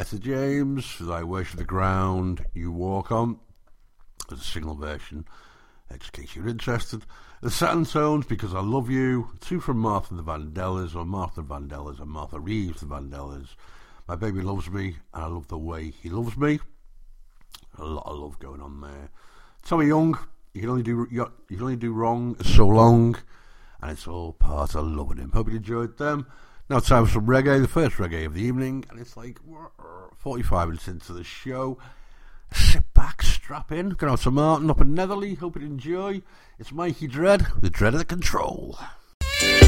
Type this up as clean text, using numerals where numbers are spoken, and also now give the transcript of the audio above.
Ether James, Thy Worship the Ground You Walk On. There's a single version, just in case you're interested. The Saturn Tones, Because I Love You. 2 from Martha and the Vandellas, or Martha Vandellas and Martha Reeves the Vandellas. My Baby Loves Me, and I Love the Way He Loves Me. A lot of love going on there. Tommy Young, you can only do wrong so long, and it's all part of loving him. Hope you enjoyed them. Now time for some reggae, the first reggae of the evening, and it's like 45 minutes into the show. Sit back, strap in, go out to Martin up in Netherley, hope you enjoy. It's Mikey Dread, the Dread of the Control.